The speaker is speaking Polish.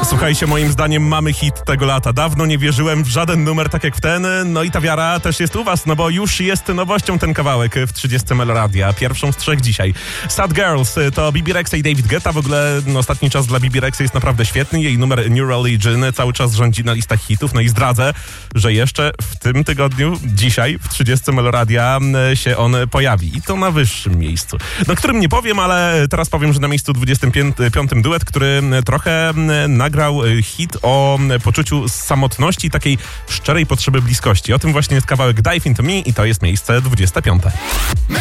Słuchajcie, moim zdaniem mamy hit tego lata. Dawno nie wierzyłem w żaden numer tak jak w ten. No i ta wiara też jest u was, no bo już jest nowością ten kawałek w 30 Meloradia. Pierwszą z 3 dzisiaj. Sad Girls to Bibi Rexha i David Guetta. W ogóle ostatni czas dla Bibi Rexha jest naprawdę świetny. Jej numer New Religion cały czas rządzi na listach hitów. No i zdradzę, że jeszcze w tym tygodniu, dzisiaj w 30 Meloradia się on pojawi. I to na wyższym miejscu. No, którym nie powiem, ale teraz powiem, że na miejscu 25 duet, który trochę nagrał hit o poczuciu samotności i takiej szczerej potrzeby bliskości. O tym właśnie jest kawałek Dive Into Me i to jest miejsce 25.